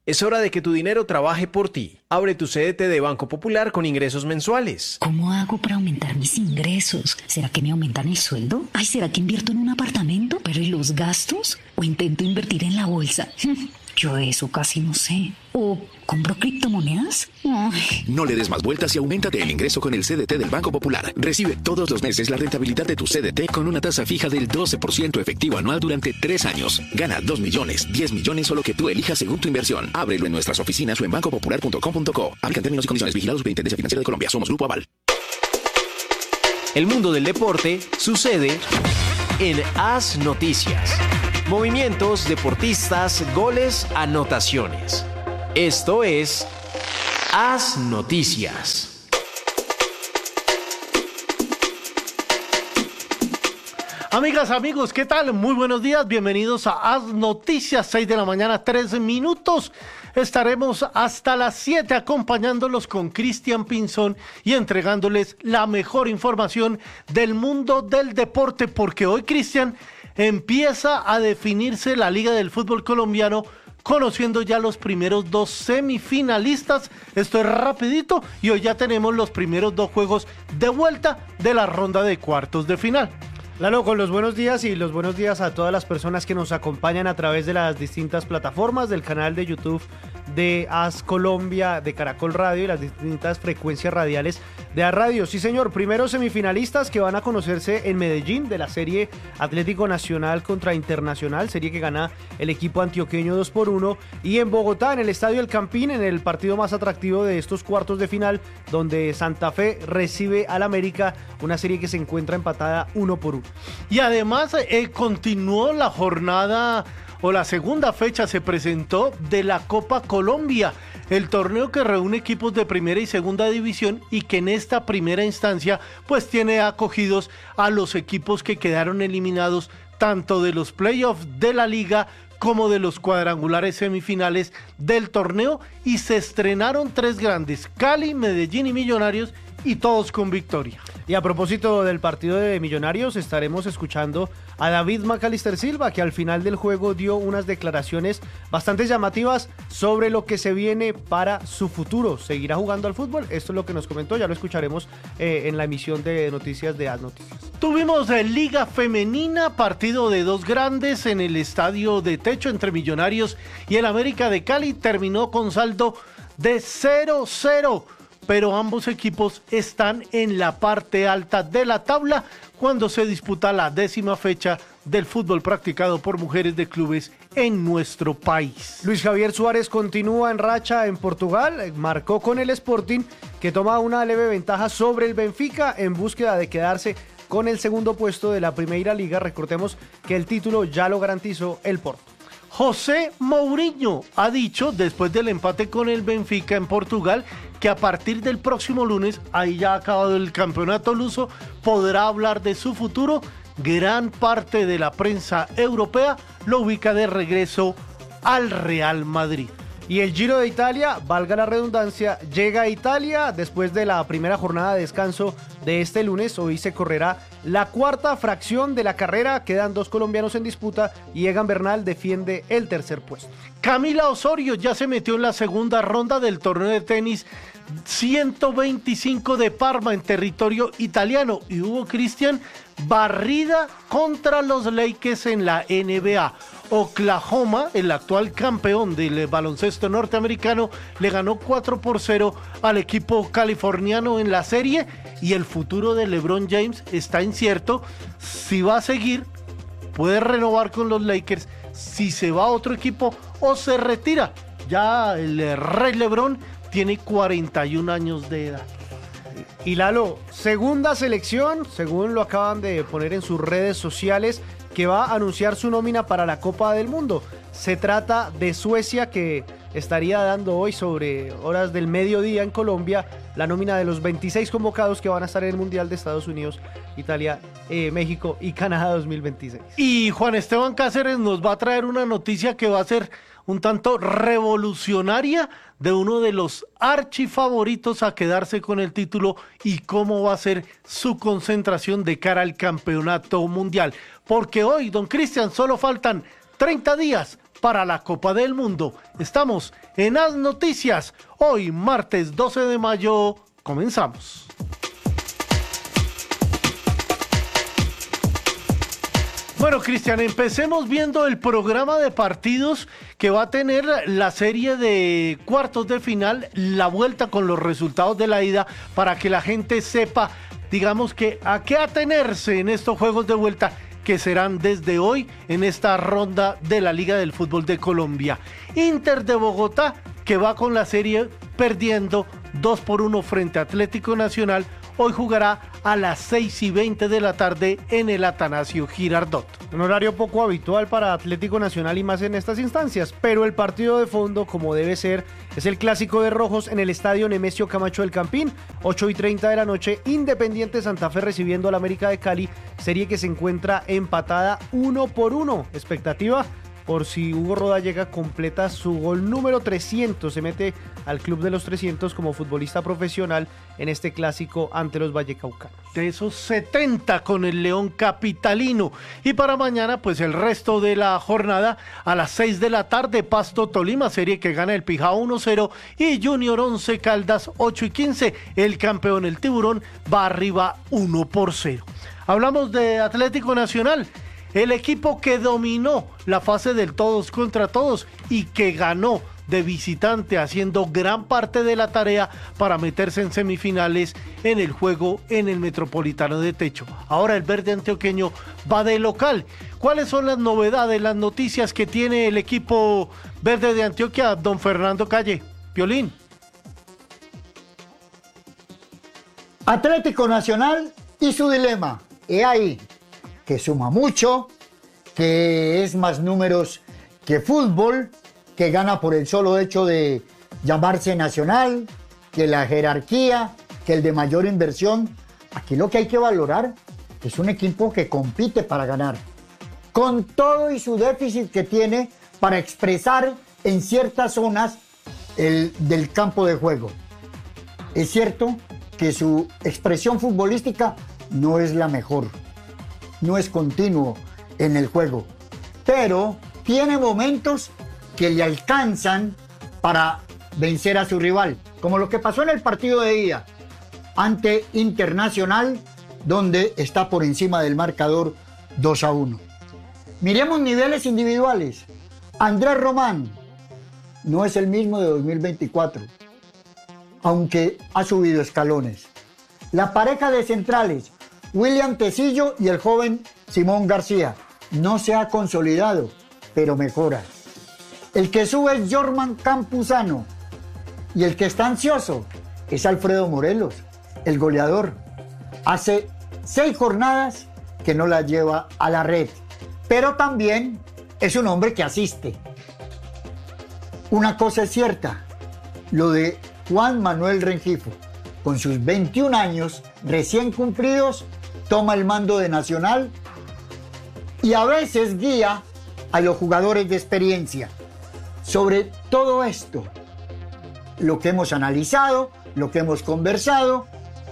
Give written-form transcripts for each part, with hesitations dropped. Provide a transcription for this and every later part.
Es hora de que tu dinero trabaje por ti. Abre tu CDT de Banco Popular con ingresos mensuales. ¿Cómo hago para aumentar mis ingresos? ¿Será que me aumentan el sueldo? Ay, ¿será que invierto en un apartamento? ¿Pero y los gastos? ¿O intento invertir en la bolsa? Yo de eso casi no sé. ¿O compro criptomonedas? Ay. No le des más vueltas y auméntate el ingreso con el CDT del Banco Popular. Recibe todos los meses la rentabilidad de tu CDT con una tasa fija del 12% efectivo anual durante 3 años. Gana 2 millones, 10 millones o lo que tú elijas según tu inversión. Ábrelo en nuestras oficinas o en bancopopular.com.co. Aplican términos y condiciones. Vigilado Superintendencia Financiera de Colombia. Somos Grupo Aval. El mundo del deporte sucede en AS Noticias. Movimientos, deportistas, goles, anotaciones. Esto es AS Noticias. Amigas, amigos, ¿qué tal? Muy buenos días, bienvenidos a AS Noticias, 6 de la mañana, 13 minutos. Estaremos hasta las 7 acompañándolos con Cristian Pinzón y entregándoles la mejor información del mundo del deporte, porque hoy, Cristian, empieza a definirse la Liga del Fútbol Colombiano, conociendo ya los primeros 2 semifinalistas. Esto es rapidito y hoy ya tenemos los primeros 2 juegos de vuelta de la ronda de cuartos de final. Lalo, con los buenos días y los buenos días a todas las personas que nos acompañan a través de las distintas plataformas del canal de YouTube de AS Colombia, de Caracol Radio y las distintas frecuencias radiales de AS Radio. Sí, señor, primeros semifinalistas que van a conocerse en Medellín de la serie Atlético Nacional contra Internacional, serie que gana el equipo antioqueño 2-1, y en Bogotá, en el Estadio El Campín, en el partido más atractivo de estos cuartos de final, donde Santa Fe recibe al América, una serie que se encuentra empatada 1-1. Y además continuó la jornada, o la segunda fecha se presentó de la Copa Colombia, el torneo que reúne equipos de primera y segunda división y que en esta primera instancia pues tiene acogidos a los equipos que quedaron eliminados tanto de los playoffs de la liga como de los cuadrangulares semifinales del torneo, y se estrenaron 3 grandes: Cali, Medellín y Millonarios, y todos con victoria. Y a propósito del partido de Millonarios, estaremos escuchando a David Macalister Silva, que al final del juego dio unas declaraciones bastante llamativas sobre lo que se viene para su futuro. ¿Seguirá jugando al fútbol? Esto es lo que nos comentó, ya lo escucharemos en la emisión de noticias de AS Noticias. Tuvimos Liga Femenina, partido de 2 grandes en el estadio de techo entre Millonarios y el América de Cali. Terminó con saldo de 0-0. Pero ambos equipos están en la parte alta de la tabla cuando se disputa la 10ª fecha del fútbol practicado por mujeres de clubes en nuestro país. Luis Javier Suárez continúa en racha en Portugal, marcó con el Sporting, que toma una leve ventaja sobre el Benfica en búsqueda de quedarse con el segundo puesto de la Primeira Liga. Recordemos que el título ya lo garantizó el Porto. José Mourinho ha dicho, después del empate con el Benfica en Portugal, que a partir del próximo lunes, ahí ya ha acabado el campeonato luso, podrá hablar de su futuro. Gran parte de la prensa europea lo ubica de regreso al Real Madrid. Y el Giro de Italia, valga la redundancia, llega a Italia después de la primera jornada de descanso de este lunes. Hoy se correrá la 4ª fracción de la carrera. Quedan 2 colombianos en disputa y Egan Bernal defiende el 3er puesto. Camila Osorio ya se metió en la segunda ronda del torneo de tenis 125 de Parma en territorio italiano, y hubo, Cristian, barrida contra los Lakers en la NBA. Oklahoma, el actual campeón del baloncesto norteamericano, le ganó 4-0 al equipo californiano en la serie, y el futuro de LeBron James está incierto. Si va a seguir, puede renovar con los Lakers, si se va a otro equipo o se retira. Ya el rey LeBron tiene 41 años de edad. Y Lalo, segunda selección, según lo acaban de poner en sus redes sociales, que va a anunciar su nómina para la Copa del Mundo. Se trata de Suecia, que estaría dando hoy sobre horas del mediodía en Colombia la nómina de los 26 convocados que van a estar en el Mundial de Estados Unidos, Italia, México y Canadá 2026. Y Juan Esteban Cáceres nos va a traer una noticia que va a ser un tanto revolucionaria, de uno de los archifavoritos a quedarse con el título, y cómo va a ser su concentración de cara al campeonato mundial. Porque hoy, don Cristian, solo faltan 30 días para la Copa del Mundo. Estamos en As Noticias. Hoy, martes 12 de mayo, comenzamos. Bueno, Cristian, empecemos viendo el programa de partidos que va a tener la serie de cuartos de final, la vuelta con los resultados de la ida, para que la gente sepa, digamos, que a qué atenerse en estos juegos de vuelta que serán desde hoy en esta ronda de la Liga del Fútbol de Colombia. Inter de Bogotá, que va con la serie perdiendo 2-1 frente a Atlético Nacional, hoy jugará a las 6:20 de la tarde en el Atanasio Girardot. Un horario poco habitual para Atlético Nacional y más en estas instancias, pero el partido de fondo, como debe ser, es el clásico de rojos en el estadio Nemesio Camacho del Campín, 8:30 de la noche, Independiente Santa Fe recibiendo al América de Cali, serie que se encuentra empatada 1-1. Expectativa por si Hugo Roda llega, completa su gol número 300, se mete al club de los 300 como futbolista profesional en este clásico ante los vallecaucanos. De esos 70 con el León capitalino. Y para mañana, pues el resto de la jornada, a las 6 de la tarde, Pasto Tolima, serie que gana el Pijao 1-0, y Junior 11 Caldas 8:15. El campeón, el Tiburón, va arriba 1-0. Hablamos de Atlético Nacional, el equipo que dominó la fase del todos contra todos y que ganó de visitante, haciendo gran parte de la tarea para meterse en semifinales en el juego en el Metropolitano de Techo. Ahora el verde antioqueño va de local. ¿Cuáles son las novedades, las noticias que tiene el equipo verde de Antioquia, don Fernando Calle? Piolín. Atlético Nacional y su dilema. He ahí que suma mucho, que es más números que fútbol, que gana por el solo hecho de llamarse Nacional, que la jerarquía, que el de mayor inversión. Aquí lo que hay que valorar es un equipo que compite para ganar, con todo y su déficit que tiene para expresar en ciertas zonas del campo de juego. Es cierto que su expresión futbolística no es la mejor, no es continuo en el juego, pero tiene momentos que le alcanzan para vencer a su rival, como lo que pasó en el partido de ida ante Internacional, donde está por encima del marcador 2-1. Miremos niveles individuales. Andrés Román no es el mismo de 2024, aunque ha subido escalones. La pareja de centrales, William Tecillo y el joven Simón García, no se ha consolidado, pero mejora. El que sube es Jorman Campuzano y el que está ansioso es Alfredo Morelos, el goleador. Hace 6 jornadas que no la lleva a la red, pero también es un hombre que asiste. Una cosa es cierta, lo de Juan Manuel Rengifo, con sus 21 años recién cumplidos, toma el mando de Nacional y a veces guía a los jugadores de experiencia. Sobre todo esto, lo que hemos analizado, lo que hemos conversado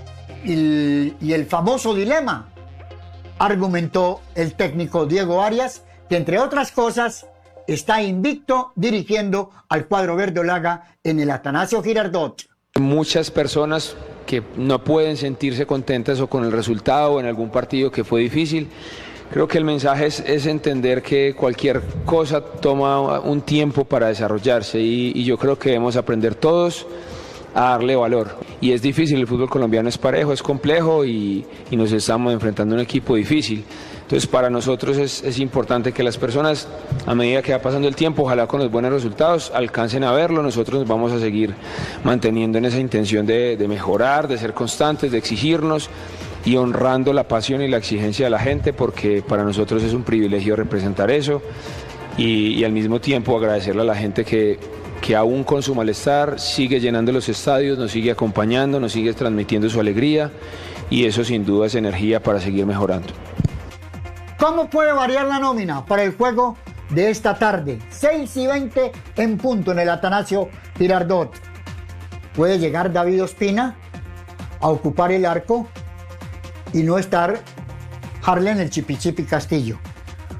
y el famoso dilema, argumentó el técnico Diego Arias, que entre otras cosas está invicto dirigiendo al cuadro verdolaga en el Atanasio Girardot. Muchas personas que no pueden sentirse contentas o con el resultado o en algún partido que fue difícil. Creo que el mensaje es entender que cualquier cosa toma un tiempo para desarrollarse y yo creo que debemos aprender todos a darle valor. Y es difícil, el fútbol colombiano es parejo, es complejo y nos estamos enfrentando a un equipo difícil. Entonces para nosotros es importante que las personas, a medida que va pasando el tiempo, ojalá con los buenos resultados, alcancen a verlo. Nosotros nos vamos a seguir manteniendo en esa intención de mejorar, de ser constantes, de exigirnos y honrando la pasión y la exigencia de la gente, porque para nosotros es un privilegio representar eso y al mismo tiempo agradecerle a la gente que aún con su malestar sigue llenando los estadios, nos sigue acompañando, nos sigue transmitiendo su alegría y eso sin duda es energía para seguir mejorando. ¿Cómo puede variar la nómina para el juego de esta tarde? 6:20 en punto en el Atanasio Girardot. Puede llegar David Ospina a ocupar el arco y no estar Harlen el Chipichipi Castillo.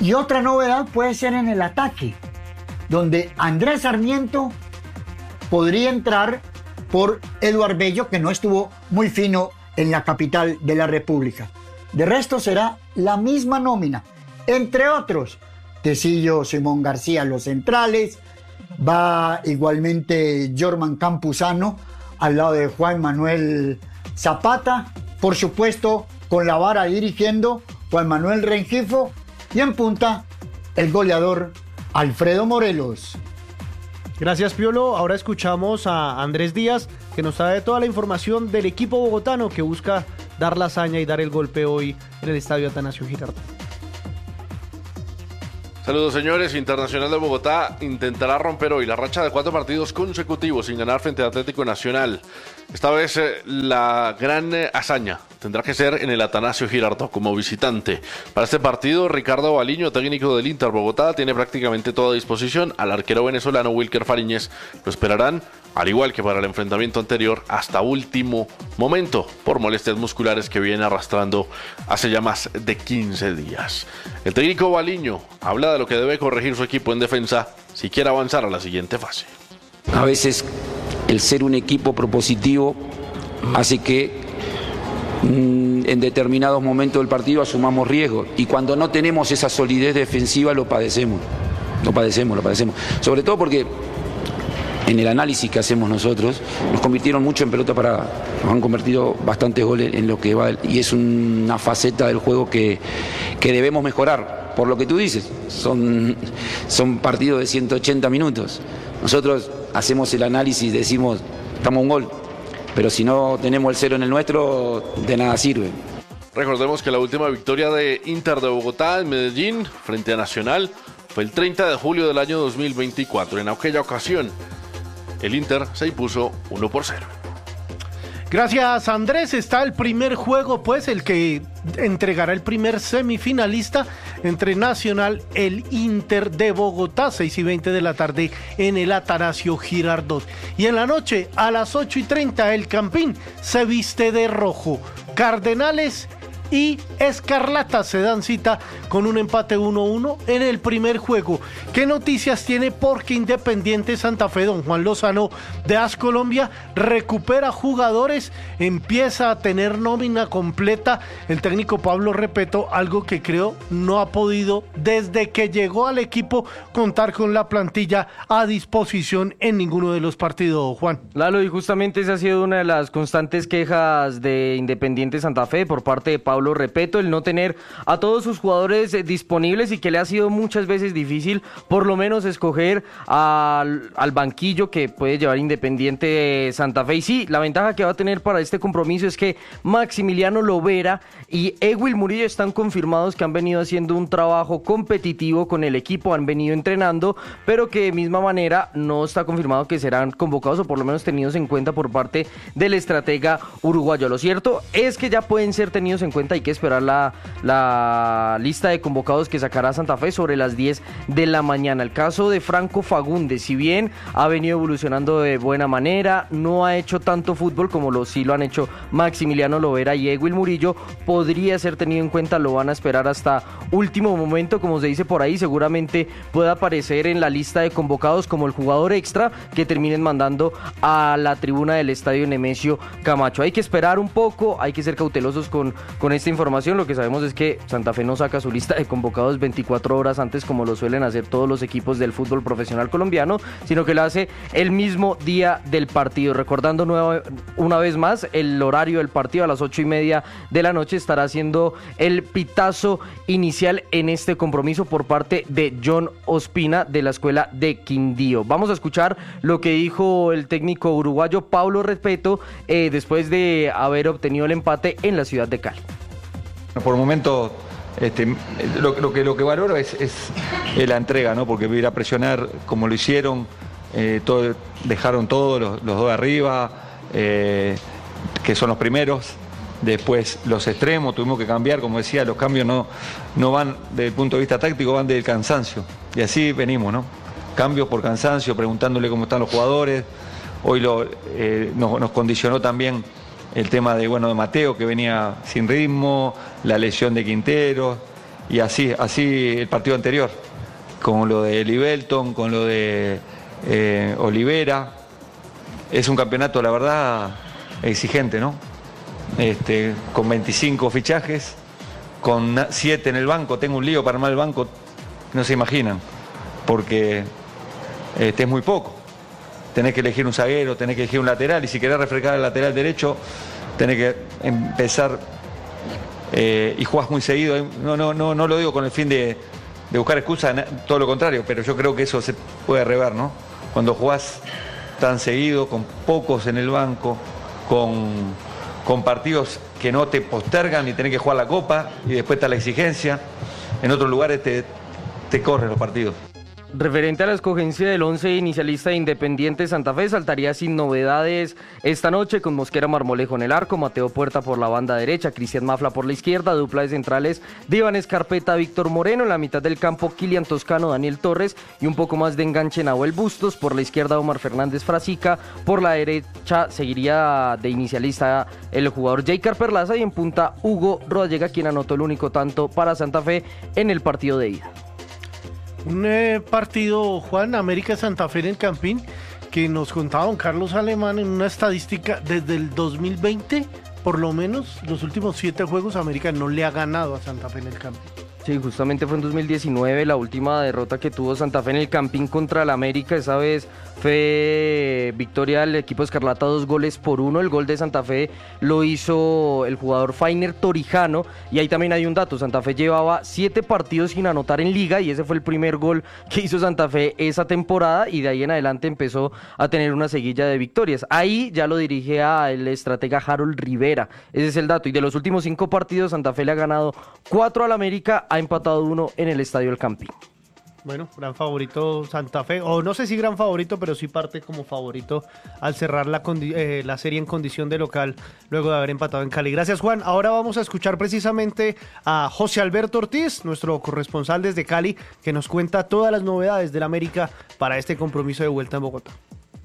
Y otra novedad puede ser en el ataque, donde Andrés Sarmiento podría entrar por Eduard Bello, que no estuvo muy fino en la capital de la República. De resto será la misma nómina, entre otros, Tecillo, Simón García, los centrales, va igualmente Jorman Campuzano al lado de Juan Manuel Zapata, por supuesto con la vara dirigiendo Juan Manuel Rengifo, y en punta el goleador Alfredo Morelos. Gracias, Piolo. Ahora escuchamos a Andrés Díaz, que nos trae toda la información del equipo bogotano que busca dar la hazaña y dar el golpe hoy en el estadio Atanasio Girardot. Saludos, señores. Internacional de Bogotá intentará romper hoy la racha de 4 partidos consecutivos sin ganar frente a Atlético Nacional. Esta vez la gran hazaña tendrá que ser en el Atanasio Girardot como visitante. Para este partido, Ricardo Baliño, técnico del Inter Bogotá, tiene prácticamente toda disposición. Al arquero venezolano Wilker Fariñez lo esperarán, al igual que para el enfrentamiento anterior, hasta último momento, por molestias musculares que viene arrastrando hace ya más de 15 días. El técnico Baliño habla de lo que debe corregir su equipo en defensa si quiere avanzar a la siguiente fase. A veces el ser un equipo propositivo hace que en determinados momentos del partido asumamos riesgos, y cuando no tenemos esa solidez defensiva lo padecemos. Sobre todo porque en el análisis que hacemos nosotros nos convirtieron mucho en pelota parada, nos han convertido bastantes goles en lo que va, y es una faceta del juego que debemos mejorar. Por lo que tú dices, son partidos de 180 minutos. Nosotros hacemos el análisis, decimos, estamos a un gol, pero si no tenemos el 0 en el nuestro, de nada sirve. Recordemos que la última victoria de Inter de Bogotá en Medellín frente a Nacional fue el 30 de julio del año 2024. En aquella ocasión, el Inter se impuso 1-0. Gracias, Andrés. Está el primer juego, pues, el que entregará el primer semifinalista entre Nacional, el Inter de Bogotá, 6:20 de la tarde en el Atanasio Girardot. Y en la noche, a las 8:30, el Campín se viste de rojo. Cardenales y Escarlata se dan cita con un empate 1-1 en el primer juego. ¿Qué noticias tiene? Porque Independiente Santa Fe, don Juan Lozano de AS Colombia, recupera jugadores, empieza a tener nómina completa. El técnico Pablo Repeto, algo que creo no ha podido desde que llegó al equipo contar con la plantilla a disposición en ninguno de los partidos, Juan. Lalo, y justamente esa ha sido una de las constantes quejas de Independiente Santa Fe por parte de Pablo Repeto, el no tener a todos sus jugadores disponibles, y que le ha sido muchas veces difícil por lo menos escoger al banquillo que puede llevar Independiente Santa Fe. Y sí, la ventaja que va a tener para este compromiso es que Maximiliano Lovera y Ewil Murillo están confirmados que han venido haciendo un trabajo competitivo con el equipo, han venido entrenando, pero que de misma manera no está confirmado que serán convocados, o por lo menos tenidos en cuenta por parte del estratega uruguayo. Lo cierto es que ya pueden ser tenidos en cuenta. Hay que esperar la lista de convocados que sacará Santa Fe sobre las 10 de la mañana. El caso de Franco Fagundes, si bien ha venido evolucionando de buena manera, no ha hecho tanto fútbol como sí lo han hecho Maximiliano Lovera y Ewil Murillo, podría ser tenido en cuenta. Lo van a esperar hasta último momento, como se dice por ahí. Seguramente pueda aparecer en la lista de convocados como el jugador extra que terminen mandando a la tribuna del estadio Nemesio Camacho. Hay que esperar un poco, hay que ser cautelosos con esta información. Lo que sabemos es que Santa Fe no saca su lista de convocados 24 horas antes, como lo suelen hacer todos los equipos del fútbol profesional colombiano, sino que lo hace el mismo día del partido. Recordando una vez más el horario del partido, a las 8:30 de la noche estará haciendo el pitazo inicial en este compromiso por parte de John Ospina de la Escuela de Quindío. Vamos a escuchar lo que dijo el técnico uruguayo Pablo Repeto después de haber obtenido el empate en la ciudad de Cali. Por el momento, lo que valoro es la entrega, ¿no? Porque ir a presionar como lo hicieron, dejaron todos los dos de arriba, que son los primeros. Después los extremos, tuvimos que cambiar, como decía, los cambios no van desde el punto de vista táctico, van del cansancio. Y así venimos, ¿no? Cambios por cansancio, preguntándole cómo están los jugadores. Hoy nos condicionó también el tema de Mateo, que venía sin ritmo, la lesión de Quintero, y así el partido anterior, con lo de Libelton, con lo de Olivera. Es un campeonato, la verdad, exigente, ¿no? Con 25 fichajes, con 7 en el banco. Tengo un lío para armar el banco, no se imaginan, porque es muy poco. Tenés que elegir un zaguero, tenés que elegir un lateral, y si querés refrescar el lateral derecho, tenés que empezar y jugás muy seguido. No lo digo con el fin de buscar excusas, todo lo contrario, pero yo creo que eso se puede rever, ¿no? Cuando jugás tan seguido, con pocos en el banco, con partidos que no te postergan y tenés que jugar la Copa, y después está la exigencia. En otros lugares te corren los partidos. Referente a la escogencia del 11 inicialista de Independiente Santa Fe, saltaría sin novedades esta noche, con Mosquera Marmolejo en el arco, Mateo Puerta por la banda derecha, Cristian Mafla por la izquierda, dupla de centrales de Iván Escarpeta, Víctor Moreno, en la mitad del campo Kilian Toscano, Daniel Torres, y un poco más de enganche Nahuel Bustos, por la izquierda Omar Fernández Frasica, por la derecha seguiría de inicialista el jugador Jaycar Perlaza, y en punta Hugo Rodallega, quien anotó el único tanto para Santa Fe en el partido de ida. Un partido, Juan, América Santa Fe en el Campín, que nos contaba don Carlos Alemán en una estadística desde el 2020, por lo menos los últimos 7 juegos América no le ha ganado a Santa Fe en el Campín. Sí, justamente fue en 2019 la última derrota que tuvo Santa Fe en el Campín contra el América. Esa vez fue victoria del equipo Escarlata 2-1. El gol de Santa Fe lo hizo el jugador Fainer Torijano. Y ahí también hay un dato: Santa Fe llevaba 7 partidos sin anotar en liga, y ese fue el primer gol que hizo Santa Fe esa temporada, y de ahí en adelante empezó a tener una seguilla de victorias. Ahí ya lo dirige el estratega Harold Rivera. Ese es el dato. Y de los últimos 5 partidos, Santa Fe le ha ganado 4 al América, ha empatado 1 en el Estadio El Campín. Bueno, gran favorito Santa Fe, o no sé si gran favorito, pero sí parte como favorito al cerrar la serie en condición de local, luego de haber empatado en Cali. Gracias, Juan. Ahora vamos a escuchar precisamente a José Alberto Ortiz, nuestro corresponsal desde Cali, que nos cuenta todas las novedades del América para este compromiso de vuelta en Bogotá.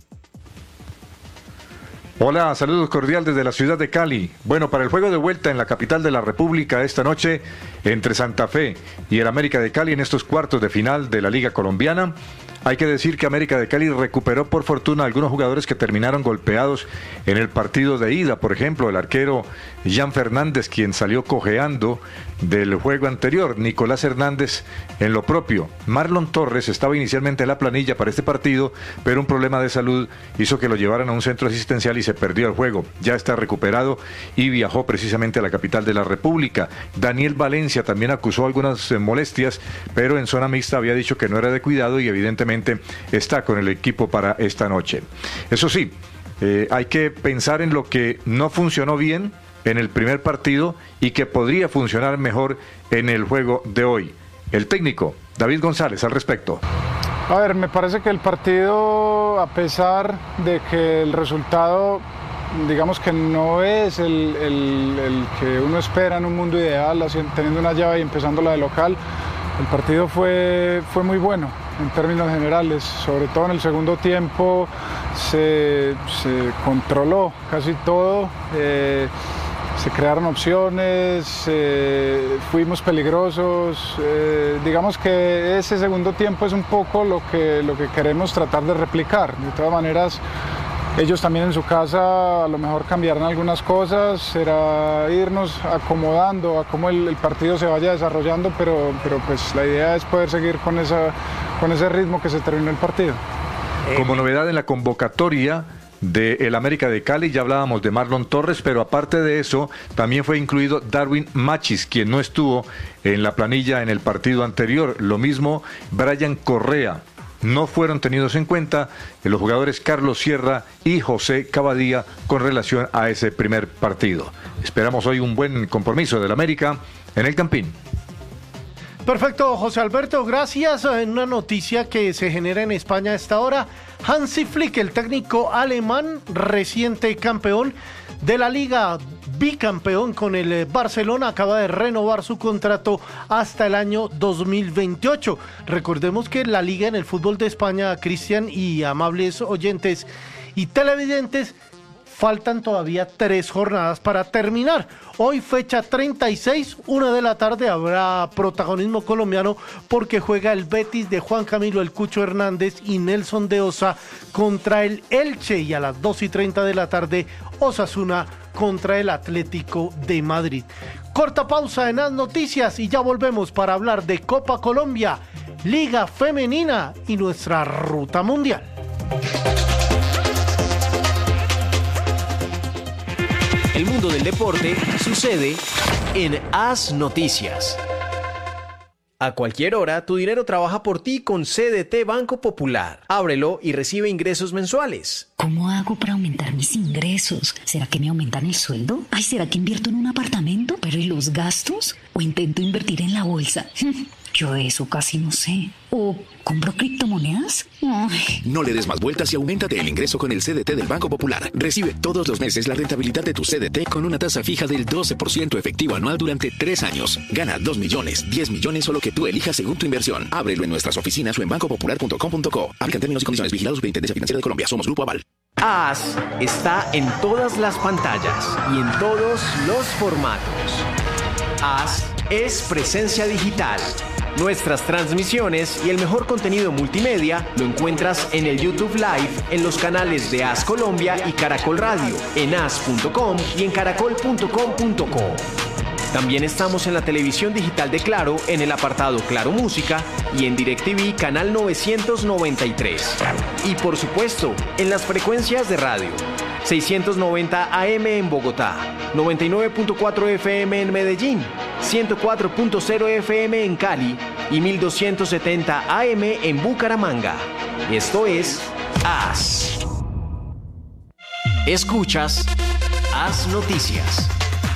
Hola, saludos cordial desde la ciudad de Cali. Bueno, para el juego de vuelta en la capital de la República esta noche entre Santa Fe y el América de Cali en estos cuartos de final de la Liga Colombiana, hay que decir que América de Cali recuperó por fortuna algunos jugadores que terminaron golpeados en el partido de ida. Por ejemplo, el arquero Jan Fernández, quien salió cojeando del juego anterior. Nicolás Hernández en lo propio. Marlon Torres estaba inicialmente en la planilla para este partido, pero un problema de salud hizo que lo llevaran a un centro asistencial y se perdió el juego. Ya está recuperado y viajó precisamente a la capital de la República. Daniel Valencia también acusó algunas molestias, pero en zona mixta había dicho que no era de cuidado y evidentemente está con el equipo para esta noche. Eso sí, hay que pensar en lo que no funcionó bien en el primer partido y que podría funcionar mejor en el juego de hoy. El técnico David González al respecto. A ver, me parece que el partido, a pesar de que el resultado, digamos que no es el que uno espera en un mundo ideal, teniendo una llave y empezándola de local, el partido fue muy bueno en términos generales. Sobre todo en el segundo tiempo se controló casi todo. Se crearon opciones, fuimos peligrosos. Digamos que ese segundo tiempo es un poco lo que queremos tratar de replicar. De todas maneras, ellos también en su casa a lo mejor cambiaron algunas cosas, será irnos acomodando a cómo el partido se vaya desarrollando, pero pues la idea es poder seguir con ese ritmo que se terminó el partido. Como novedad en la convocatoria del América de Cali, ya hablábamos de Marlon Torres, pero aparte de eso, también fue incluido Darwin Machis, quien no estuvo en la planilla en el partido anterior. Lo mismo Brian Correa. No fueron tenidos en cuenta los jugadores Carlos Sierra y José Cavadía con relación a ese primer partido. Esperamos hoy un buen compromiso del América en el Campín. Perfecto, José Alberto, gracias. En una noticia que se genera en España a esta hora, Hansi Flick, el técnico alemán, reciente campeón de la Liga, bicampeón con el Barcelona, acaba de renovar su contrato hasta el año 2028. Recordemos que la Liga en el fútbol de España, Cristian y amables oyentes y televidentes, faltan todavía 3 jornadas para terminar. Hoy fecha 36, 1 de la tarde, habrá protagonismo colombiano porque juega el Betis de Juan Camilo El Cucho Hernández y Nelson de Osa contra el Elche, y a las 2:30 de la tarde Osasuna contra el Atlético de Madrid. Corta pausa en las noticias y ya volvemos para hablar de Copa Colombia, Liga Femenina y nuestra ruta mundial. El mundo del deporte sucede en Haz Noticias. A cualquier hora, tu dinero trabaja por ti con CDT Banco Popular. Ábrelo y recibe ingresos mensuales. ¿Cómo hago para aumentar mis ingresos? ¿Será que me aumentan el sueldo? Ay, ¿será que invierto en un apartamento? ¿Pero y los gastos? ¿O intento invertir en la bolsa? Yo eso casi no sé. ¿O compro criptomonedas? Ay. No le des más vueltas y auméntate el ingreso con el CDT del Banco Popular. Recibe todos los meses la rentabilidad de tu CDT con una tasa fija del 12% efectivo anual durante 3 años. Gana 2 millones, 10 millones o lo que tú elijas según tu inversión. Ábrelo en nuestras oficinas o en bancopopular.com.co. Aplican términos y condiciones. Vigilados Superintendencia Financiera de Colombia. Somos Grupo Aval. Haz está en todas las pantallas y en todos los formatos. Haz es presencia digital. Nuestras transmisiones y el mejor contenido multimedia lo encuentras en el YouTube Live, en los canales de Haz Colombia y Caracol Radio, en haz.com y en caracol.com.co. También estamos en la televisión digital de Claro, en el apartado Claro Música y en DirecTV canal 993. Y por supuesto, en las frecuencias de radio. 690 AM en Bogotá, 99.4 FM en Medellín, 104.0 FM en Cali y 1270 AM en Bucaramanga. Esto es Haz. Escuchas Haz Noticias.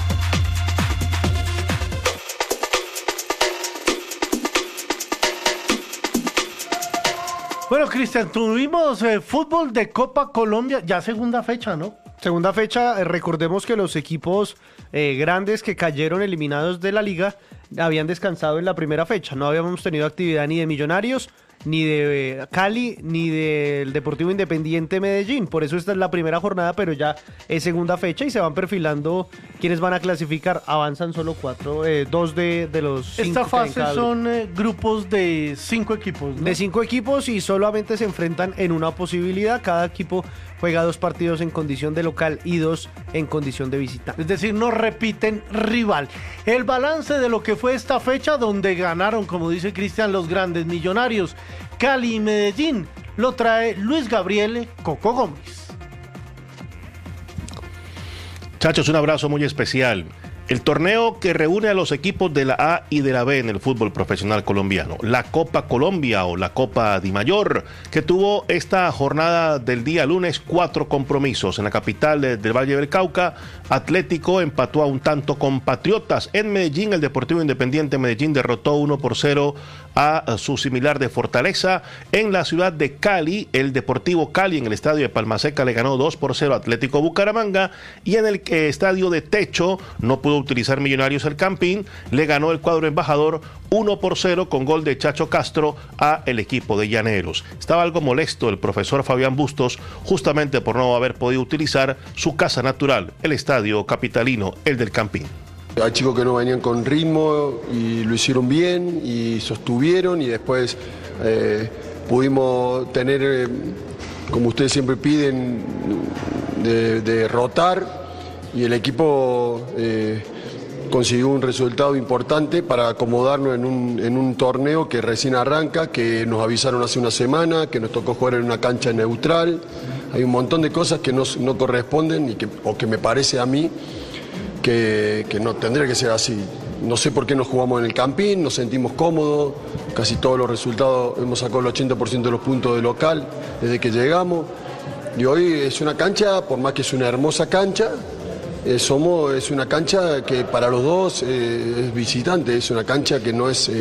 Bueno, Cristian, tuvimos fútbol de Copa Colombia, ya segunda fecha, ¿no? Segunda fecha, recordemos que los equipos grandes que cayeron eliminados de la liga habían descansado en la primera fecha. No habíamos tenido actividad ni de Millonarios, ni de Cali, ni del Deportivo Independiente Medellín. Por eso esta es la primera jornada, pero ya es segunda fecha y se van perfilando quienes van a clasificar. Avanzan solo 2 de los 5. Esta fase son grupos de 5 equipos, ¿no? De 5 equipos y solamente se enfrentan en una posibilidad. Cada equipo juega 2 partidos en condición de local y 2 en condición de visitante. Es decir, no repiten rival. El balance de lo que fue esta fecha, donde ganaron, como dice Cristian, los grandes Millonarios, Cali y Medellín, lo trae Luis Gabriel Coco Gómez. Chachos, un abrazo muy especial. El torneo que reúne a los equipos de la A y de la B en el fútbol profesional colombiano, la Copa Colombia o la Copa Di Mayor, que tuvo esta jornada del día lunes 4 compromisos. En la capital del Valle del Cauca, Atlético empató a un tanto con Patriotas. En Medellín, el Deportivo Independiente Medellín derrotó 1-0 a su similar de Fortaleza. En la ciudad de Cali, el Deportivo Cali en el estadio de Palmaseca le ganó 2-0 a Atlético Bucaramanga, y en el estadio de Techo no pudo utilizar Millonarios el Campín, le ganó el cuadro embajador 1-0 con gol de Chacho Castro a el equipo de Llaneros. Estaba algo molesto el profesor Fabián Bustos justamente por no haber podido utilizar su casa natural, el estadio capitalino, el del Campín. Hay chicos que no venían con ritmo y lo hicieron bien y sostuvieron, y después pudimos tener, como ustedes siempre piden, de rotar, y el equipo consiguió un resultado importante para acomodarnos en un torneo que recién arranca, que nos avisaron hace una semana, que nos tocó jugar en una cancha neutral. Hay un montón de cosas que no corresponden o que me parece a mí que no tendría que ser así. No sé por qué nos jugamos en el Campín, nos sentimos cómodos, casi todos los resultados, hemos sacado el 80% de los puntos de local desde que llegamos, y hoy es una cancha, por más que es una hermosa cancha, es una cancha que para los dos es visitante, es una cancha que no es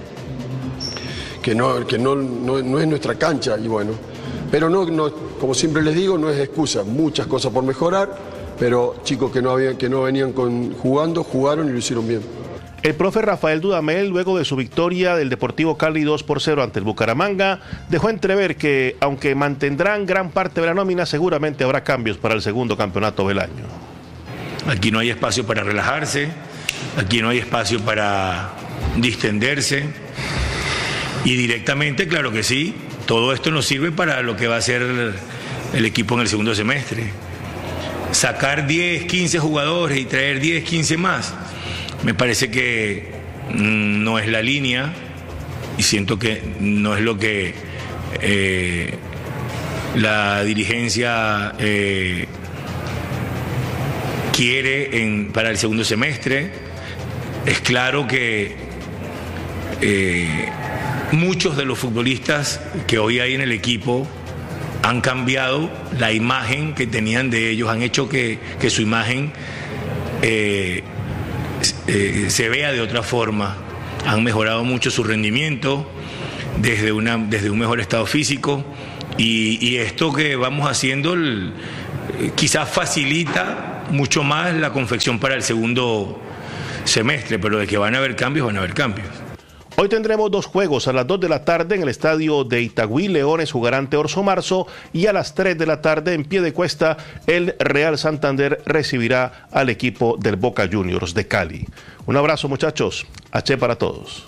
no es nuestra cancha, y bueno, pero no, como siempre les digo, no es excusa, muchas cosas por mejorar, pero chicos que no venían jugaron y lo hicieron bien. El profe Rafael Dudamel, luego de su victoria del Deportivo Cali 2-0 ante el Bucaramanga, dejó entrever que, aunque mantendrán gran parte de la nómina, seguramente habrá cambios para el segundo campeonato del año. Aquí no hay espacio para relajarse, aquí no hay espacio para distenderse, y directamente, claro que sí, todo esto nos sirve para lo que va a ser el equipo en el segundo semestre. Sacar 10, 15 jugadores y traer 10, 15 más, me parece que no es la línea y siento que no es lo que la dirigencia quiere para el segundo semestre. Es claro que muchos de los futbolistas que hoy hay en el equipo han cambiado la imagen que tenían de ellos, han hecho que su imagen se vea de otra forma, han mejorado mucho su rendimiento desde un mejor estado físico, y esto que vamos haciendo quizás facilita mucho más la confección para el segundo semestre, pero de que van a haber cambios, van a haber cambios. Hoy tendremos 2 juegos. A las 2 de la tarde en el estadio de Itagüí, Leones jugará ante Orso Marzo, y a las 3 de la tarde en Piedecuesta, el Real Santander recibirá al equipo del Boca Juniors de Cali. Un abrazo, muchachos. H para todos.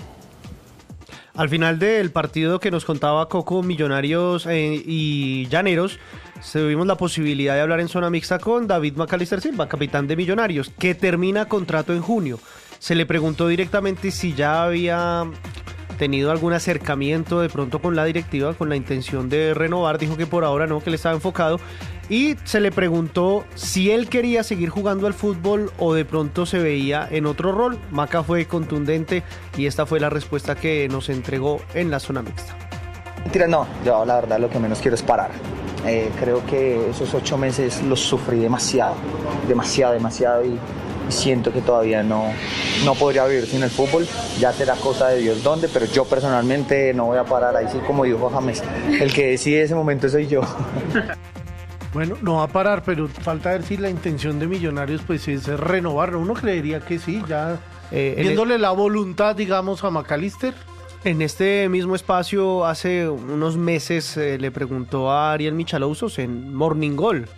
Al final del partido que nos contaba Coco, Millonarios y Llaneros, tuvimos la posibilidad de hablar en zona mixta con David Macalister Silva, capitán de Millonarios, que termina contrato en junio. Se le preguntó directamente si ya había tenido algún acercamiento de pronto con la directiva, con la intención de renovar. Dijo que por ahora no, que él estaba enfocado. Y se le preguntó si él quería seguir jugando al fútbol o de pronto se veía en otro rol. Maca fue contundente y esta fue la respuesta que nos entregó en la zona mixta. Mentira, no, yo la verdad lo que menos quiero es parar. Creo que esos 8 meses los sufrí demasiado y siento que todavía no podría vivir sin el fútbol. Ya será cosa de Dios dónde, pero yo personalmente no voy a parar. Ahí sí, como dijo James, el que decide ese momento soy yo. Bueno, no va a parar, pero falta ver si la intención de Millonarios pues es renovarlo. Uno creería que sí, ya viéndole la voluntad, digamos, a Macalister. En este mismo espacio, hace unos meses, le preguntó a Ariel Michalouzos en Morning Goal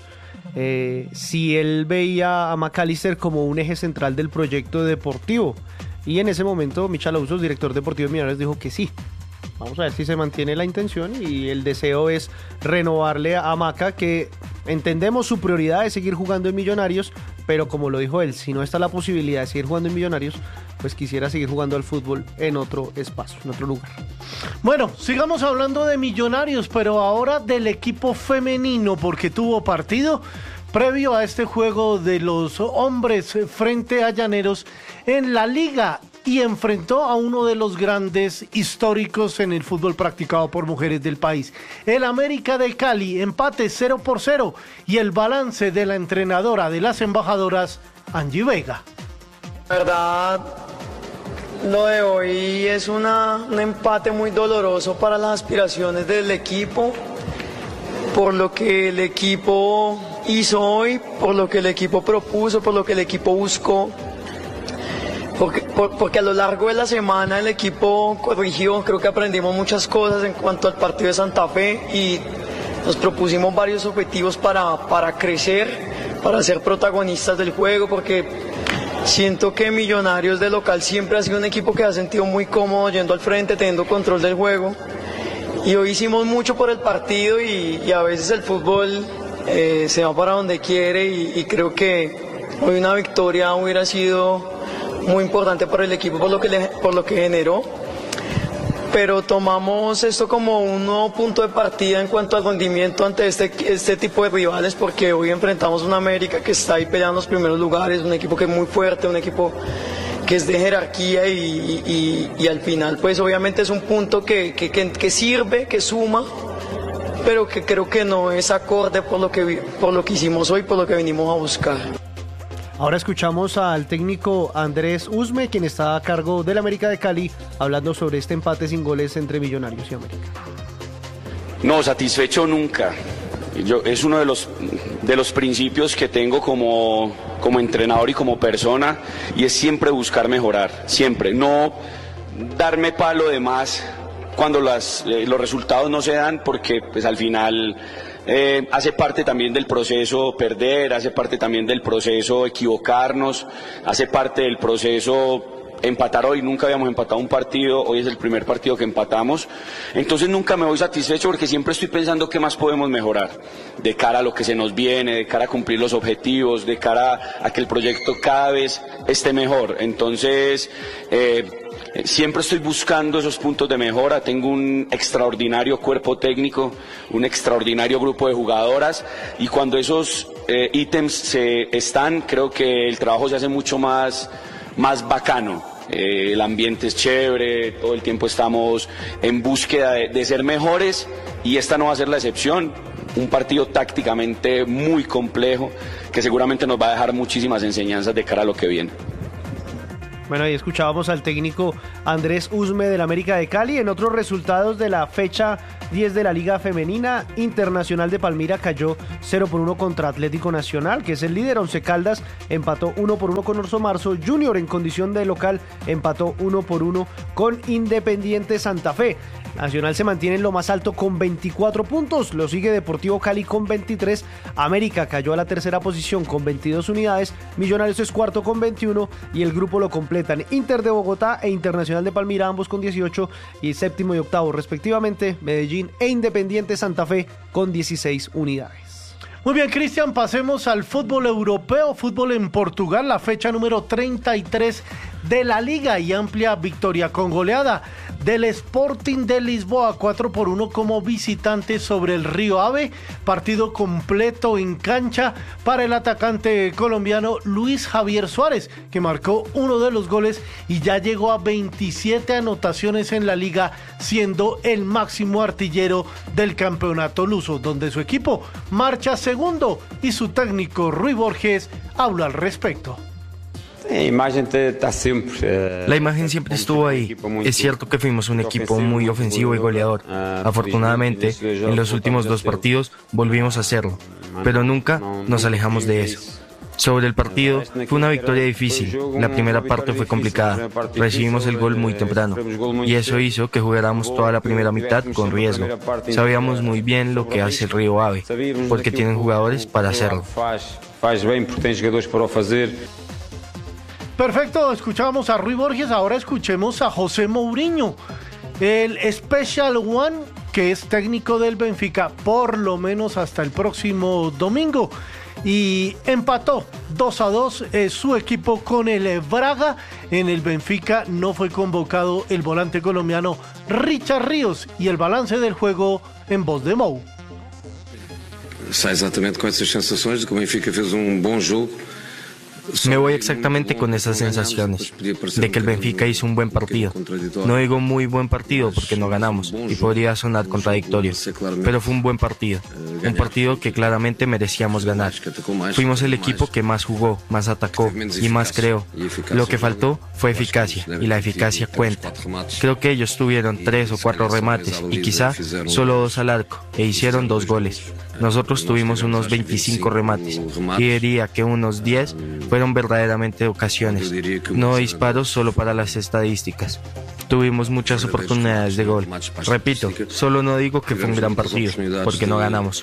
si él veía a Macalister como un eje central del proyecto deportivo. Y en ese momento, Michalouzos, director deportivo de Millonarios, dijo que sí. Vamos a ver si se mantiene la intención y el deseo es renovarle a Maca, que entendemos su prioridad es seguir jugando en Millonarios, pero como lo dijo él, si no está la posibilidad de seguir jugando en Millonarios, pues quisiera seguir jugando al fútbol en otro espacio, en otro lugar. Bueno, sigamos hablando de Millonarios, pero ahora del equipo femenino, porque tuvo partido previo a este juego de los hombres frente a Llaneros en la liga y enfrentó a uno de los grandes históricos en el fútbol practicado por mujeres del país. El América de Cali, empate 0-0 y el balance de la entrenadora de las embajadoras, Angie Vega. La verdad, lo de hoy es un empate muy doloroso para las aspiraciones del equipo, por lo que el equipo hizo hoy, por lo que el equipo propuso, por lo que el equipo buscó. Porque a lo largo de la semana el equipo corrigió, creo que aprendimos muchas cosas en cuanto al partido de Santa Fe y nos propusimos varios objetivos para crecer, para ser protagonistas del juego, porque siento que Millonarios de local siempre ha sido un equipo que ha sentido muy cómodo yendo al frente, teniendo control del juego, y hoy hicimos mucho por el partido y a veces el fútbol se va para donde quiere y creo que hoy una victoria hubiera sido muy importante para el equipo por lo que generó, pero tomamos esto como un nuevo punto de partida en cuanto al rendimiento ante este tipo de rivales, porque hoy enfrentamos una América que está ahí peleando los primeros lugares, un equipo que es muy fuerte, un equipo que es de jerarquía y al final pues obviamente es un punto que sirve, que suma, pero que creo que no es acorde por lo que hicimos hoy, por lo que venimos a buscar. Ahora escuchamos al técnico Andrés Usme, quien está a cargo del América de Cali, hablando sobre este empate sin goles entre Millonarios y América. No, satisfecho nunca. Es uno de los principios que tengo como entrenador y como persona, y es siempre buscar mejorar, siempre, no darme palo de más cuando los resultados no se dan, porque pues al final hace parte también del proceso perder, hace parte también del proceso equivocarnos, hace parte del proceso empatar hoy. Nunca habíamos empatado un partido, hoy es el primer partido que empatamos, entonces nunca me voy satisfecho porque siempre estoy pensando qué más podemos mejorar de cara a lo que se nos viene, de cara a cumplir los objetivos, de cara a que el proyecto cada vez esté mejor. Entonces siempre estoy buscando esos puntos de mejora. Tengo un extraordinario cuerpo técnico, un extraordinario grupo de jugadoras, y cuando esos ítems están, creo que el trabajo se hace mucho más bacano. El ambiente es chévere, todo el tiempo estamos en búsqueda de ser mejores, y esta no va a ser la excepción. Un partido tácticamente muy complejo que seguramente nos va a dejar muchísimas enseñanzas de cara a lo que viene. Bueno, ahí escuchábamos al técnico Andrés Usme del América de Cali. En otros resultados de la fecha 10 de la Liga Femenina, Internacional de Palmira cayó 0-1 contra Atlético Nacional, que es el líder. Once Caldas empató 1-1 con Orso Marzo. Junior, en condición de local, empató 1-1 con Independiente Santa Fe. Nacional se mantiene en lo más alto con 24 puntos, lo sigue Deportivo Cali con 23, América cayó a la tercera posición con 22 unidades, Millonarios es cuarto con 21 y el grupo lo completan Inter de Bogotá e Internacional de Palmira, ambos con 18, y séptimo y octavo respectivamente Medellín e Independiente Santa Fe con 16 unidades. Muy bien, Cristian, pasemos al fútbol europeo, fútbol en Portugal, la fecha número 33 de la Liga y amplia victoria con goleada del Sporting de Lisboa, 4-1 como visitante sobre el Río Ave, partido completo en cancha para el atacante colombiano Luis Javier Suárez, que marcó uno de los goles y ya llegó a 27 anotaciones en la Liga, siendo el máximo artillero del campeonato luso, donde su equipo marcha segundo y su técnico Rui Borges habla al respecto. La imagen siempre estuvo ahí. Es cierto que fuimos un equipo muy ofensivo y goleador. Afortunadamente, en los últimos dos partidos volvimos a hacerlo, pero nunca nos alejamos de eso. Sobre el partido, fue una victoria difícil. La primera parte fue complicada. Recibimos el gol muy temprano y eso hizo que jugáramos toda la primera mitad con riesgo. Sabíamos muy bien lo que hace el Río Ave, porque tienen jugadores para hacerlo. Perfecto, escuchábamos a Rui Borges, ahora escuchemos a José Mourinho, el Special One, que es técnico del Benfica por lo menos hasta el próximo domingo, y empató 2-2 su equipo con el Braga. En el Benfica no fue convocado el volante colombiano Richard Ríos, y el balance del juego en voz de Mou. Sai exatamente com essas sensações de que o Benfica fez bom jogo. Me voy exactamente con esas sensaciones de que el Benfica hizo un buen partido. No digo muy buen partido porque no ganamos y podría sonar contradictorio, pero fue un buen partido, un partido que claramente merecíamos ganar. Fuimos el equipo que más jugó, más atacó y más creó. Lo que faltó fue eficacia, y la eficacia cuenta. Creo que ellos tuvieron 3 o 4 remates y quizá solo 2 al arco e hicieron 2 goles. Nosotros tuvimos unos 25 remates y diría que unos 10 fueron verdaderamente ocasiones, no disparos solo para las estadísticas. Tuvimos muchas oportunidades de gol. Repito, solo no digo que fue un gran partido, porque no ganamos.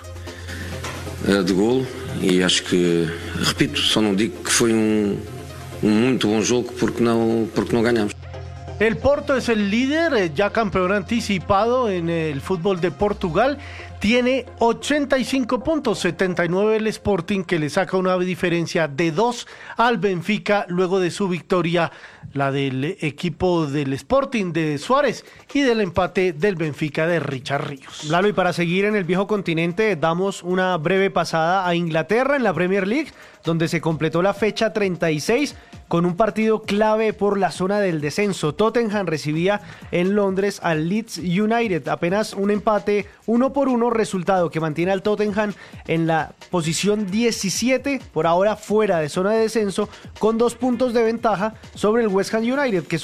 De gol, y acho que, repito, só não digo que foi muito bom jogo porque não ganhamos. El Porto es el líder, ya campeón anticipado en el fútbol de Portugal. Tiene 85 puntos, 79 el Sporting, que le saca una diferencia de 2 al Benfica luego de su victoria, la del equipo del Sporting de Suárez, y del empate del Benfica de Richard Ríos. Lalo, y para seguir en el viejo continente, damos una breve pasada a Inglaterra en la Premier League, donde se completó la fecha 36 con un partido clave por la zona del descenso. Tottenham recibía en Londres al Leeds United, apenas un empate 1-1, resultado que mantiene al Tottenham en la posición 17, por ahora fuera de zona de descenso, con 2 puntos de ventaja sobre el West Ham United, que son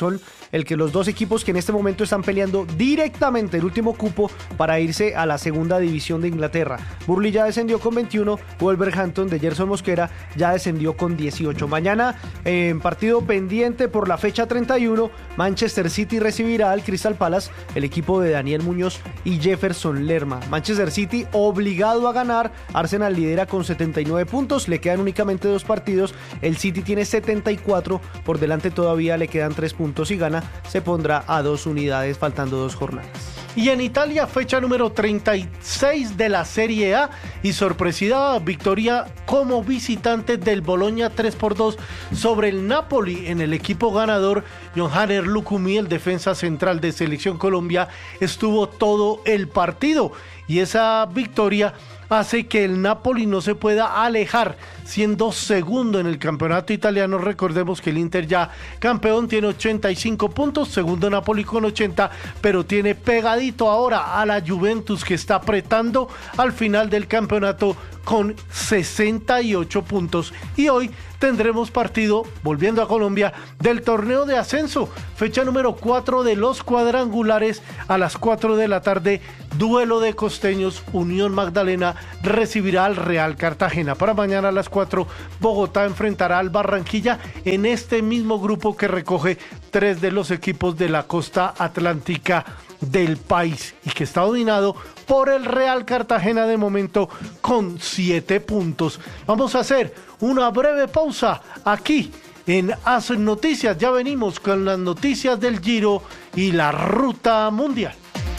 el que los dos equipos que en este momento están peleando directamente el último cupo para irse a la segunda división de Inglaterra. Burnley ya descendió con 21, Wolverhampton de Gerson Mosquera ya descendió con 18. Mañana en partido pendiente por la fecha 31, Manchester City recibirá al Crystal Palace, el equipo de Daniel Muñoz y Jefferson Lerma. Manchester City obligado a ganar, Arsenal lidera con 79 puntos, le quedan únicamente 2 partidos, el City tiene 74, por delante todavía le quedan 3 puntos, y gana se pondrá a 2 unidades faltando 2 jornadas. Y en Italia, fecha número 36 de la Serie A y sorpresiva victoria como visitante del Bologna 3-2 sobre el Napoli. En el equipo ganador, Yohanner Lucumí, el defensa central de Selección Colombia, estuvo todo el partido, y esa victoria hace que el Napoli no se pueda alejar, siendo segundo en el campeonato italiano. Recordemos que el Inter, ya campeón, tiene 85 puntos, segundo Napoli con 80, pero tiene pegadito ahora a la Juventus, que está apretando al final del campeonato con 68 puntos. Y hoy tendremos partido, volviendo a Colombia, del torneo de ascenso, fecha número 4 de los cuadrangulares, a las 4 de la tarde, duelo de costeños. Unión Magdalena recibirá al Real Cartagena. Para mañana a las 4, Bogotá enfrentará al Barranquilla, en este mismo grupo que recoge 3 de los equipos de la costa atlántica del país, y que está dominado por el Real Cartagena de momento con 7 puntos. Vamos a hacer una breve pausa aquí en Haz Noticias. Ya venimos con las noticias del Giro y la ruta mundial.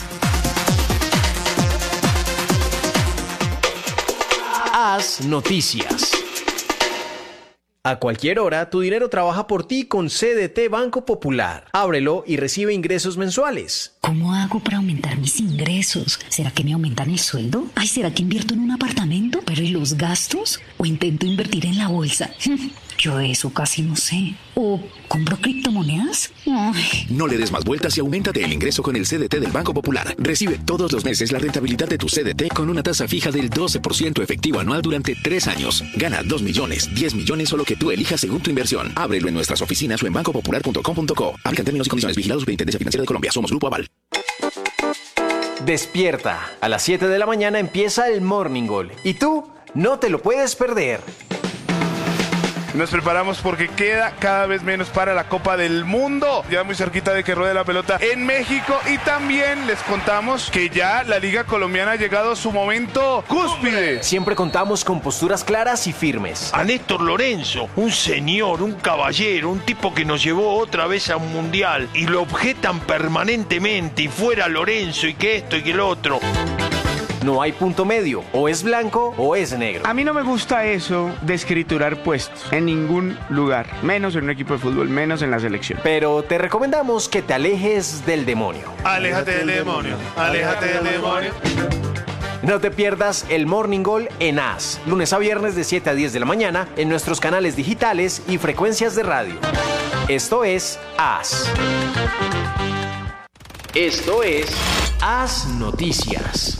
Haz Noticias. A cualquier hora, tu dinero trabaja por ti con CDT Banco Popular. Ábrelo y recibe ingresos mensuales. ¿Cómo hago para aumentar mis ingresos? ¿Será que me aumentan el sueldo? Ay, ¿será que invierto en un apartamento? ¿Pero y los gastos? ¿O intento invertir en la bolsa? Yo eso casi no sé. ¿O compro criptomonedas? Ay. No le des más vueltas y auméntate el ingreso con el CDT del Banco Popular. Recibe todos los meses la rentabilidad de tu CDT con una tasa fija del 12% efectivo anual durante 3 años. Gana 2 millones, 10 millones o lo que tú elijas según tu inversión. Ábrelo en nuestras oficinas o en bancopopular.com.co. Aplican términos y condiciones. Vigilados Superintendencia Financiera de Colombia. Somos Grupo Aval. Despierta. A las 7 de la mañana empieza el Morning Goal. Y tú no te lo puedes perder. Nos preparamos porque queda cada vez menos para la Copa del Mundo. Ya muy cerquita de que ruede la pelota en México. Y también les contamos que ya la Liga Colombiana ha llegado a su momento cúspide. Siempre contamos con posturas claras y firmes. A Néstor Lorenzo, un señor, un caballero, un tipo que nos llevó otra vez a un mundial. Y lo objetan permanentemente. Y fuera Lorenzo, y que esto y que lo otro. No hay punto medio, o es blanco o es negro. A mí no me gusta eso de escriturar puestos en ningún lugar, menos en un equipo de fútbol, menos en la selección. Pero te recomendamos que te alejes del demonio. Aléjate del demonio, aléjate del demonio. No te pierdas el Morning Goal en AS, lunes a viernes de 7 a 10 de la mañana en nuestros canales digitales y frecuencias de radio. Esto es AS. Esto es AS Noticias.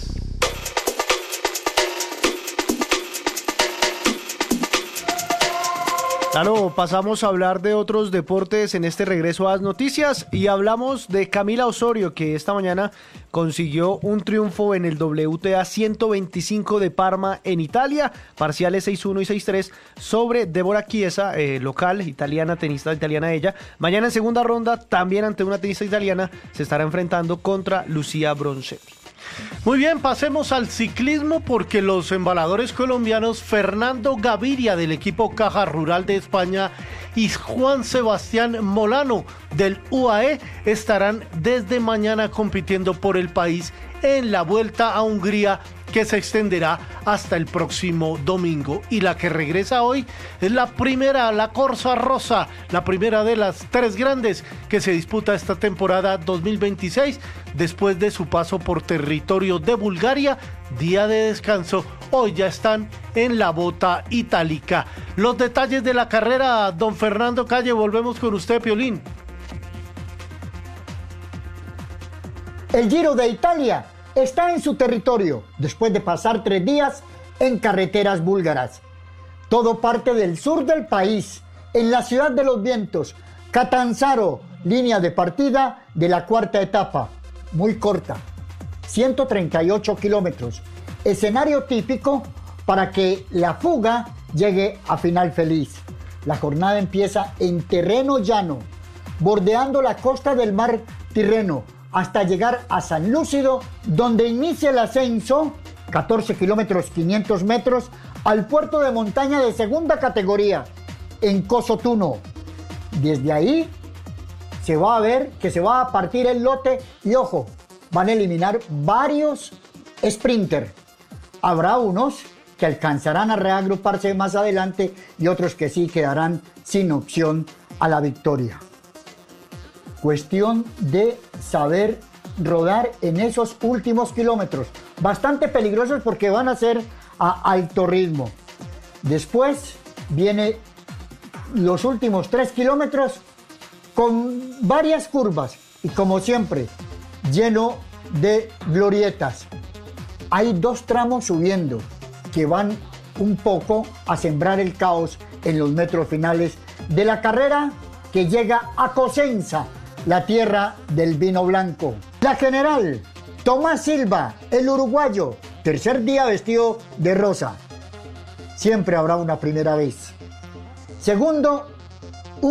Claro, pasamos a hablar de otros deportes en este regreso a las noticias y hablamos de Camila Osorio, que esta mañana consiguió un triunfo en el WTA 125 de Parma en Italia, parciales 6-1 y 6-3 sobre Débora Chiesa, local, italiana, tenista italiana ella. Mañana en segunda ronda, también ante una tenista italiana, se estará enfrentando contra Lucía Bronzetti. Muy bien, pasemos al ciclismo porque los embaladores colombianos Fernando Gaviria del equipo Caja Rural de España y Juan Sebastián Molano del UAE estarán desde mañana compitiendo por el país en la Vuelta a Hungría, que se extenderá hasta el próximo domingo. Y la que regresa hoy es la primera, la Corsa Rosa, la primera de las 3 grandes que se disputa esta temporada 2026, después de su paso por territorio de Bulgaria, día de descanso. Hoy ya están en la bota itálica. Los detalles de la carrera, don Fernando Calle, volvemos con usted, Piolín. El Giro de Italia está en su territorio después de pasar 3 días en carreteras búlgaras. Todo parte del sur del país, en la ciudad de los vientos, Catanzaro, línea de partida de la cuarta etapa, muy corta, 138 kilómetros. Escenario típico para que la fuga llegue a final feliz. La jornada empieza en terreno llano, bordeando la costa del mar Tirreno, hasta llegar a San Lúcido, donde inicia el ascenso, 14 kilómetros 500 metros, al puerto de montaña de segunda categoría, en Cosotuno. Desde ahí se va a ver que se va a partir el lote y, ojo, van a eliminar varios sprinters. Habrá unos que alcanzarán a reagruparse más adelante y otros que sí quedarán sin opción a la victoria. Cuestión de saber rodar en esos últimos kilómetros, bastante peligrosos porque van a ser a alto ritmo. Después viene los últimos 3 kilómetros con varias curvas y, como siempre, lleno de glorietas. Hay 2 tramos subiendo que van un poco a sembrar el caos en los metros finales de la carrera que llega a Cosenza, la tierra del vino blanco. La general, Tomás Silva, el uruguayo, tercer día vestido de rosa. Siempre habrá una primera vez. Segundo,